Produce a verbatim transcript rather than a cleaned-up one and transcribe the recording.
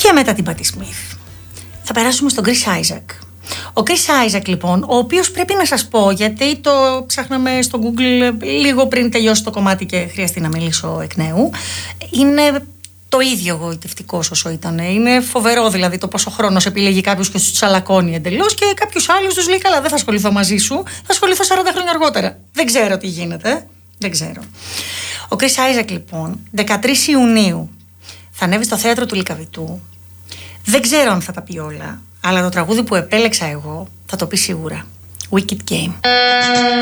Και μετά την Patti Smith θα περάσουμε στον Chris Isaak. Ο Chris Isaak λοιπόν, ο οποίος πρέπει να σας πω, γιατί το ψάχναμε στο Google λίγο πριν τελειώσει το κομμάτι και χρειαστεί να μιλήσω εκ νέου, είναι το ίδιο εγωιτευτικός όσο ήταν. Είναι φοβερό δηλαδή το πόσο χρόνος επιλέγει κάποιος και τους τσαλακώνει εντελώς, και κάποιους άλλους τους λέει: καλά, δεν θα ασχοληθώ μαζί σου, θα ασχοληθώ σαράντα χρόνια αργότερα. Δεν ξέρω τι γίνεται. Δεν ξέρω. Ο Chris Isaak λοιπόν, δεκατρείς Ιουνίου, θα ανέβει στο θέατρο του Λυκαβητού. Δεν ξέρω αν θα τα πει όλα, αλλά το τραγούδι που επέλεξα εγώ θα το πει σίγουρα. Wicked Game.